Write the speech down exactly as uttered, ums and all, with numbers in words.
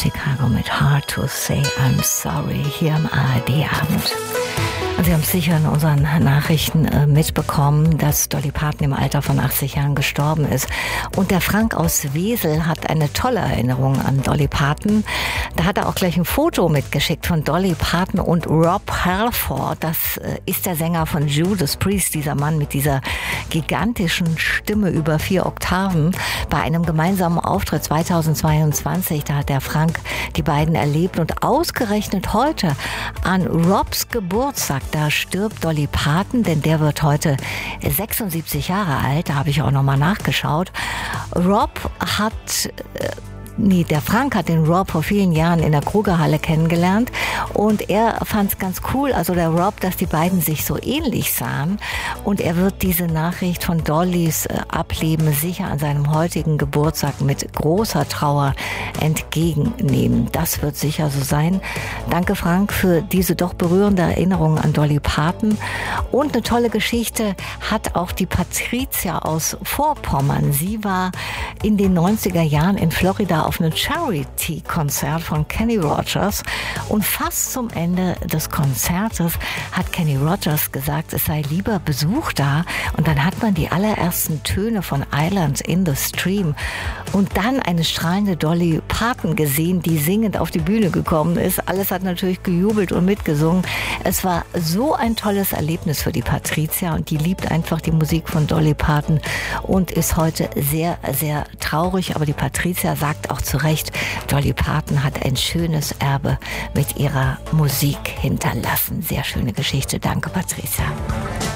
Chicago mit Hard to Say I'm Sorry hier am A R D-Abend. Und Sie haben es sicher in unseren Nachrichten äh, mitbekommen, dass Dolly Parton im Alter von achtzig Jahren gestorben ist. Und der Frank aus Wesel hat eine tolle Erinnerung an Dolly Parton. Da hat er auch gleich ein Foto mitgeschickt von Dolly Parton und Rob Halford. Das äh, ist der Sänger von Judas Priest, dieser Mann mit dieser gigantischen Stimme über vier Oktaven. Bei einem gemeinsamen Auftritt zweitausendzweiundzwanzig, da hat der Frank die beiden erlebt. Und ausgerechnet heute an Robs Geburtstag, da stirbt Dolly Parton, denn der wird heute sechsundsiebzig Jahre alt. Da habe ich auch nochmal nachgeschaut. Rob hat... Äh, Nee, der Frank hat den Rob vor vielen Jahren in der Krugerhalle kennengelernt und er fand es ganz cool, also der Rob, dass die beiden sich so ähnlich sahen, und er wird diese Nachricht von Dollys äh, Ableben sicher an seinem heutigen Geburtstag mit großer Trauer entgegennehmen. Das wird sicher so sein. Danke, Frank, für diese doch berührende Erinnerung an Dolly Parton. Und eine tolle Geschichte hat auch die Patricia aus Vorpommern. Sie war in den neunziger Jahren in Florida auf einem Charity-Konzert von Kenny Rogers, und fast zum Ende des Konzertes hat Kenny Rogers gesagt, es sei lieber Besuch da, und dann hat man die allerersten Töne von Islands in the Stream und dann eine strahlende Dolly Parton gesehen, die singend auf die Bühne gekommen ist. Alles hat natürlich gejubelt und mitgesungen. Es war so ein tolles Erlebnis für die Patricia, und die liebt einfach die Musik von Dolly Parton und ist heute sehr, sehr traurig, aber die Patricia sagt auch zu Recht, Dolly Parton hat ein schönes Erbe mit ihrer Musik hinterlassen. Sehr schöne Geschichte. Danke, Patricia.